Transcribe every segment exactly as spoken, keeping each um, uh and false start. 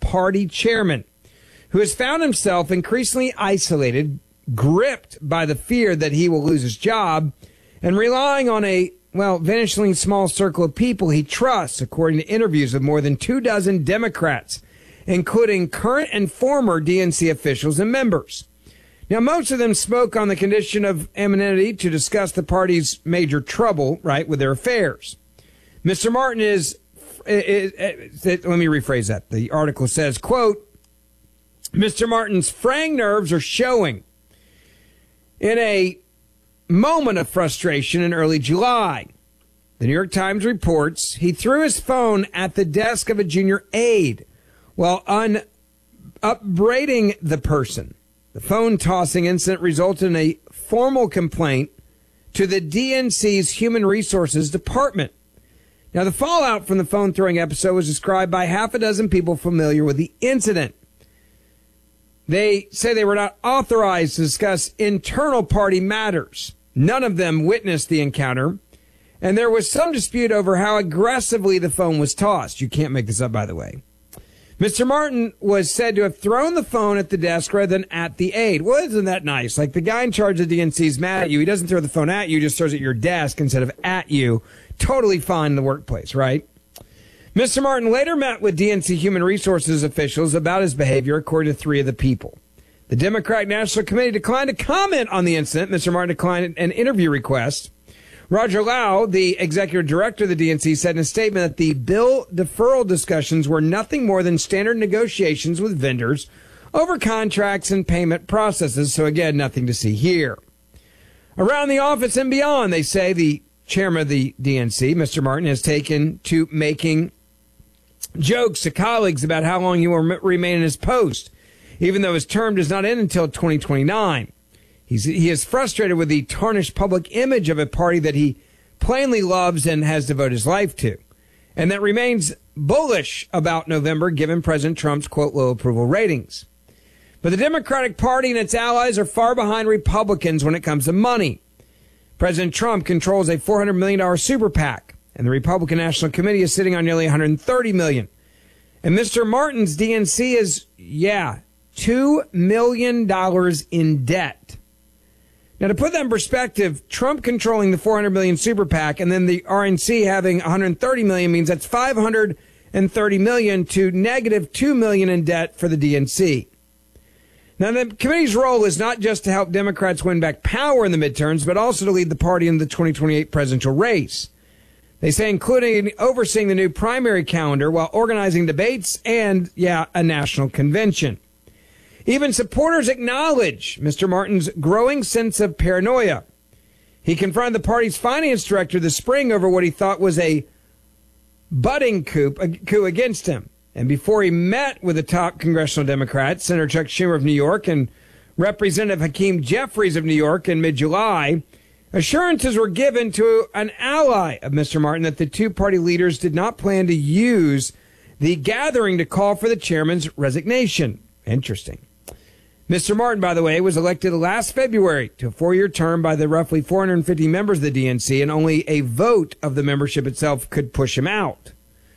party chairman, who has found himself increasingly isolated, gripped by the fear that he will lose his job, and relying on a, well, vanishingly small circle of people he trusts, according to interviews with more than two dozen Democrats, including current and former D N C officials and members. Now, most of them spoke on the condition of anonymity to discuss the party's major trouble, right, with their affairs. Mister Martin is, is, is, is, let me rephrase that. The article says, quote, Mister Martin's fraying nerves are showing. In a moment of frustration in early July, the New York Times reports he threw his phone at the desk of a junior aide while un- upbraiding the person. The phone tossing incident resulted in a formal complaint to the D N C's Human Resources Department. Now, the fallout from the phone throwing episode was described by half a dozen people familiar with the incident. They say they were not authorized to discuss internal party matters. None of them witnessed the encounter, and there was some dispute over how aggressively the phone was tossed. You can't make this up, by the way. Mister Martin was said to have thrown the phone at the desk rather than at the aide. Well, isn't that nice? Like, the guy in charge of D N C is mad at you. He doesn't throw the phone at you, he just throws it at your desk instead of at you. Totally fine in the workplace, right? Mister Martin later met with D N C Human Resources officials about his behavior, according to three of the people. The Democratic National Committee declined to comment on the incident. Mister Martin declined an interview request. Roger Lau, the executive director of the D N C, said in a statement that the bill deferral discussions were nothing more than standard negotiations with vendors over contracts and payment processes. So, again, nothing to see here. Around the office and beyond, they say the chairman of the D N C, Mister Martin, has taken to making jokes to colleagues about how long he will remain in his post, even though his term does not end until twenty twenty-nine. He's, he is frustrated with the tarnished public image of a party that he plainly loves and has devoted his life to, and that remains bullish about November, given President Trump's, quote, low approval ratings. But the Democratic Party and its allies are far behind Republicans when it comes to money. President Trump controls a four hundred million dollars super PAC, and the Republican National Committee is sitting on nearly one hundred thirty million dollars. And Mister Martin's D N C is, yeah, two million dollars in debt. Now, to put that in perspective, Trump controlling the four hundred million dollars super PAC and then the R N C having one hundred thirty million dollars means that's five hundred thirty million dollars to negative two million dollars in debt for the D N C. Now, the committee's role is not just to help Democrats win back power in the midterms, but also to lead the party in the twenty twenty-eight presidential race. They say including overseeing the new primary calendar while organizing debates and, yeah, a national convention. Even supporters acknowledge Mister Martin's growing sense of paranoia. He confronted the party's finance director this spring over what he thought was a budding coup, a coup against him. And before he met with the top congressional Democrats, Senator Chuck Schumer of New York and Representative Hakeem Jeffries of New York in mid-July, assurances were given to an ally of Mister Martin that the two-party leaders did not plan to use the gathering to call for the chairman's resignation. Interesting. Mister Martin, by the way, was elected last February to a four-year term by the roughly four hundred fifty members of the D N C, and only a vote of the membership itself could push him out.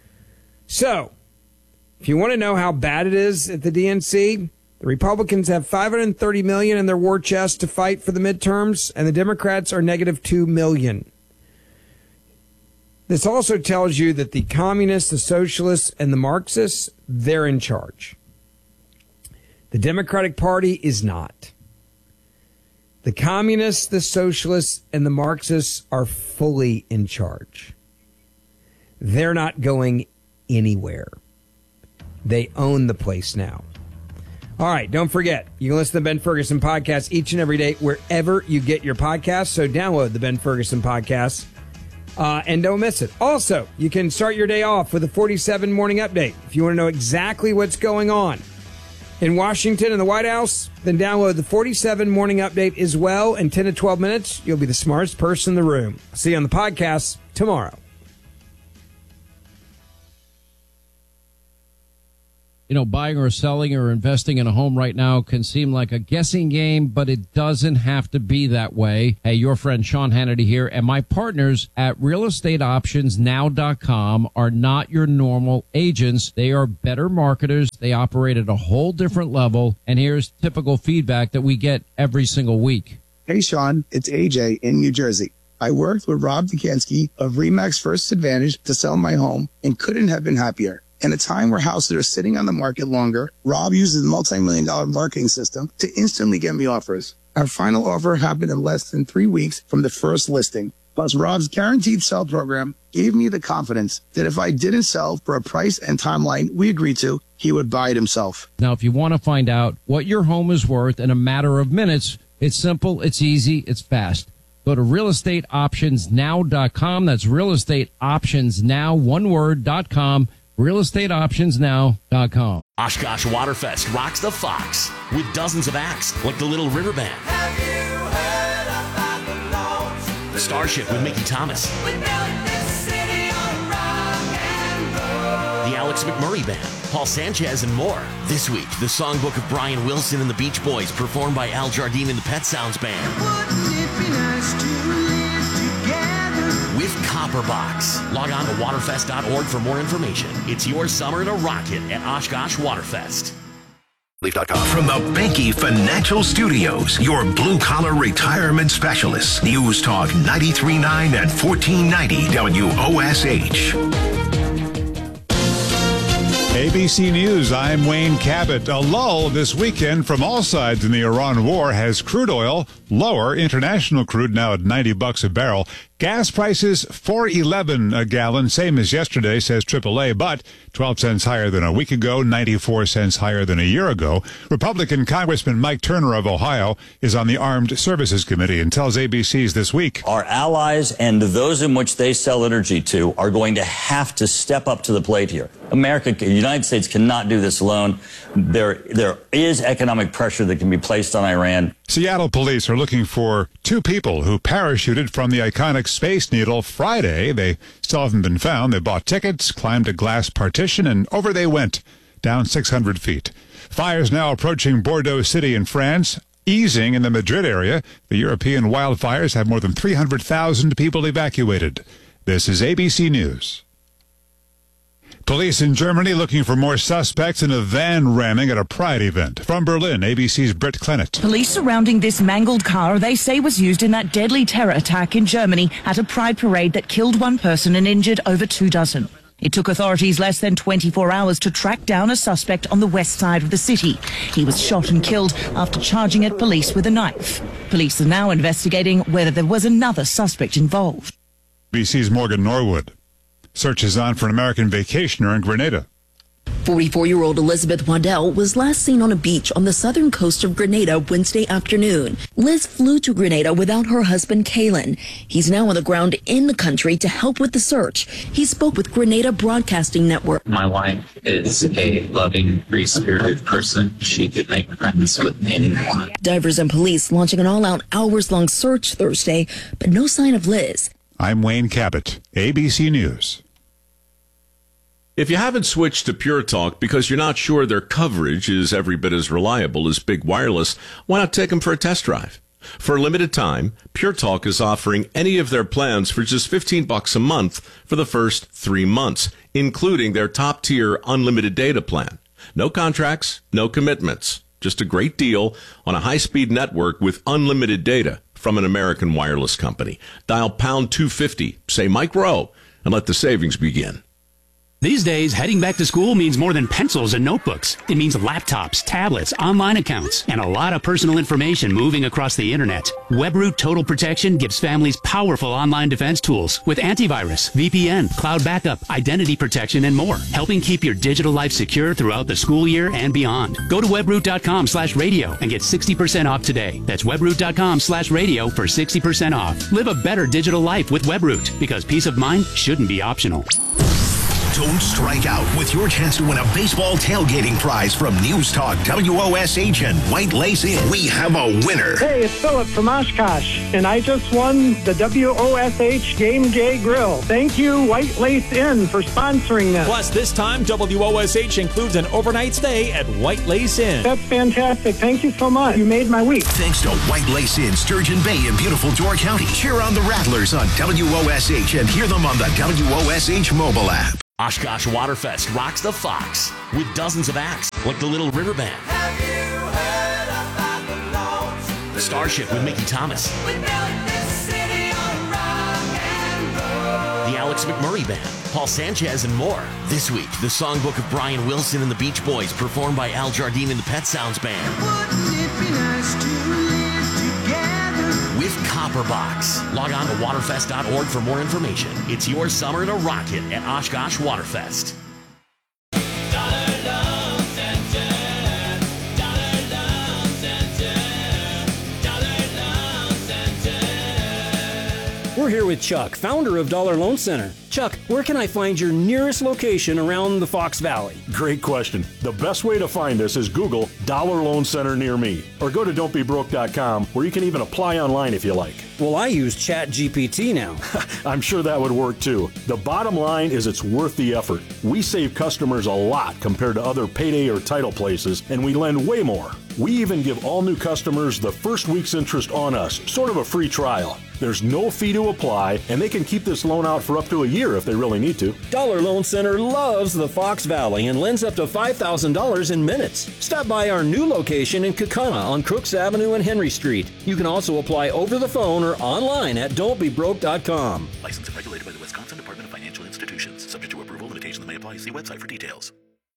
So, if you want to know how bad it is at the D N C, the Republicans have five hundred thirty million dollars in their war chest to fight for the midterms, and the Democrats are negative two million dollars. This also tells you that the communists, the socialists, and the Marxists, they're in charge. The Democratic Party is not. The communists, the socialists, and the Marxists are fully in charge. They're not going anywhere. They own the place now. All right, don't forget, you can listen to the Ben Ferguson podcast each and every day wherever you get your podcasts. So download the Ben Ferguson podcast uh, and don't miss it. Also, you can start your day off with a forty-seven morning update. If you want to know exactly what's going on in Washington and the White House, then download the forty-seven morning update as well. In ten to twelve minutes, you'll be the smartest person in the room. See you on the podcast tomorrow. You know, buying or selling or investing in a home right now can seem like a guessing game, but it doesn't have to be that way. Hey, your friend Sean Hannity here, and my partners at real estate options now dot com are not your normal agents. They are better marketers. They operate at a whole different level, and here's typical feedback that we get every single week. Hey, Sean, it's A J in New Jersey. I worked with Rob Dukansky of Remax First Advantage to sell my home and couldn't have been happier. In a time where houses are sitting on the market longer, Rob uses a multi-million dollar marketing system to instantly get me offers. Our final offer happened in less than three weeks from the first listing. Plus, Rob's guaranteed sell program gave me the confidence that if I didn't sell for a price and timeline we agreed to, he would buy it himself. Now, if you want to find out what your home is worth in a matter of minutes, it's simple, it's easy, it's fast. Go to real estate options now dot com. That's real estate options now, one word, dot com. real estate options now dot com. Oshkosh Waterfest rocks the Fox with dozens of acts like the Little River Band, Have you heard about the Lords? the Starship with Mickey Thomas, We built this city on rock and roll. the Alex McMurray Band, Paul Sanchez, and more. This week, the songbook of Brian Wilson and the Beach Boys, performed by Al Jardine and the Pet Sounds Band. Wouldn't it be nice to live together? With Copperbox. Log on to waterfest dot org for more information. It's your summer to rock it at Oshkosh Waterfest. Leaf dot com. From the Banky Financial Studios, your blue-collar retirement specialists. News Talk ninety-three point nine and fourteen ninety W O S H. A B C News, I'm Wayne Cabot. A lull this weekend from all sides in the Iran war has crude oil lower. International crude now at ninety bucks a barrel. Gas prices four eleven a gallon, same as yesterday, says triple A, but twelve cents higher than a week ago, ninety-four cents higher than a year ago. Republican Congressman Mike Turner of Ohio is on the Armed Services Committee and tells A B C's This Week. Our allies and those in which they sell energy to are going to have to step up to the plate here. America, the United States cannot do this alone. There, there is economic pressure that can be placed on Iran. Seattle police are looking for two people who parachuted from the iconic Space Needle Friday. They still haven't been found. They bought tickets, climbed a glass partition, and over they went, down six hundred feet. Fires now approaching Bordeaux City in France, easing in the Madrid area. The European wildfires have more than three hundred thousand people evacuated. This is A B C News. Police in Germany looking for more suspects in a van ramming at a Pride event. From Berlin, A B C's Britt Clennett. Police surrounding this mangled car they say was used in that deadly terror attack in Germany at a Pride parade that killed one person and injured over two dozen. It took authorities less than twenty-four hours to track down a suspect on the west side of the city. He was shot and killed after charging at police with a knife. Police are now investigating whether there was another suspect involved. A B C's Morgan Norwood. Search is on for an American vacationer in Grenada. forty-four-year-old Elizabeth Waddell was last seen on a beach on the southern coast of Grenada Wednesday afternoon. Liz flew to Grenada without her husband, Kalen. He's now on the ground in the country to help with the search. He spoke with Grenada Broadcasting Network. My wife is a loving, free-spirited person. She could make friends with anyone. Divers and police launching an all-out hours-long search Thursday, but no sign of Liz. I'm Wayne Cabot, A B C News. If you haven't switched to Pure Talk because you're not sure their coverage is every bit as reliable as Big Wireless, why not take them for a test drive? For a limited time, Pure Talk is offering any of their plans for just fifteen bucks a month for the first three months, including their top-tier unlimited data plan. No contracts, no commitments. Just a great deal on a high-speed network with unlimited data from an American wireless company. Dial pound two fifty, say Mike Rowe, and let the savings begin. These days, heading back to school means more than pencils and notebooks. It means laptops, tablets, online accounts, and a lot of personal information moving across the internet. WebRoot Total Protection gives families powerful online defense tools with antivirus, V P N, cloud backup, identity protection, and more, helping keep your digital life secure throughout the school year and beyond. Go to webroot.com slash radio and get sixty percent off today. That's webroot.com slash radio for sixty percent off. Live a better digital life with WebRoot, because peace of mind shouldn't be optional. Don't strike out with your chance to win a baseball tailgating prize from News Talk W O S H and White Lace Inn. We have a winner. Hey, it's Philip from Oshkosh, and I just won the W O S H Game Day Grill. Thank you, White Lace Inn, for sponsoring this. Plus, this time, W O S H includes an overnight stay at White Lace Inn. That's fantastic. Thank you so much. You made my week. Thanks to White Lace Inn, Sturgeon Bay in beautiful Door County. Cheer on the Rattlers on W O S H and hear them on the W O S H mobile app. Oshkosh Waterfest rocks the Fox with dozens of acts like the Little River Band, Have you heard about the Lord's the Starship with Mickey Thomas, We built this city on rock and roll. the Alex McMurray Band, Paul Sanchez, and more. This week, the songbook of Brian Wilson and the Beach Boys, performed by Al Jardine and the Pet Sounds Band. Wouldn't it be nice to live together? With Copperbox. Log on to waterfest dot org for more information. It's your summer to rock it at Oshkosh Waterfest. We're here with Chuck, founder of Dollar Loan Center. Chuck, where can I find your nearest location around the Fox Valley? Great question. The best way to find us is Google Dollar Loan Center near me, or go to don't be broke dot com, where you can even apply online if you like. Well, I use Chat G P T now. I'm sure that would work too. The bottom line is it's worth the effort. We save customers a lot compared to other payday or title places, and we lend way more. We even give all new customers the first week's interest on us, sort of a free trial. There's no fee to apply, and they can keep this loan out for up to a year if they really need to. Dollar Loan Center loves the Fox Valley and lends up to five thousand dollars in minutes. Stop by our new location in Kaukauna on Crooks Avenue and Henry Street. You can also apply over the phone or online at don't be broke dot com. Licensed and regulated by the Wisconsin Department of Financial Institutions. Subject to approval, limitations may apply. See website for details.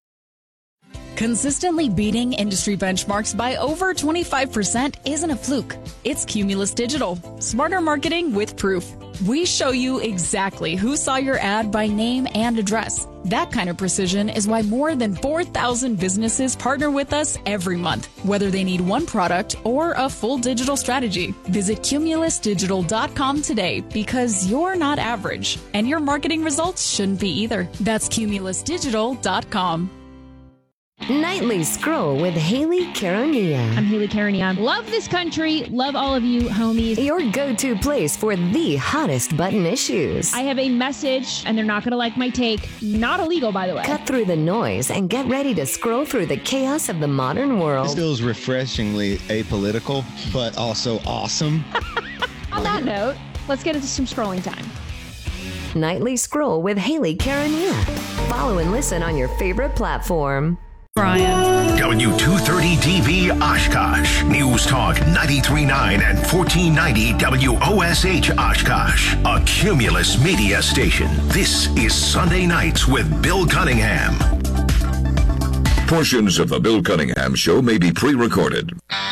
Consistently beating industry benchmarks by over twenty-five percent isn't a fluke. It's Cumulus Digital. Smarter marketing with proof. We show you exactly who saw your ad by name and address. That kind of precision is why more than four thousand businesses partner with us every month, whether they need one product or a full digital strategy. Visit cumulus digital dot com today, because you're not average, and your marketing results shouldn't be either. That's cumulus digital dot com. Nightly Scroll with Haley Caronia. I'm Haley Caronia. Love this country. Love all of you, homies. Your go-to place for the hottest button issues. I have a message, and they're not going to like my take. Not illegal, by the way. Cut through the noise and get ready to scroll through the chaos of the modern world. This feels refreshingly apolitical, but also awesome. On that note, let's get into some scrolling time. Nightly Scroll with Haley Caronia. Follow and listen on your favorite platform. Brian. W two thirty D V Oshkosh. News Talk ninety-three point nine and fourteen ninety W O S H Oshkosh. A Cumulus media station. This is Sunday Nights with Bill Cunningham. Portions of the Bill Cunningham Show may be pre-recorded.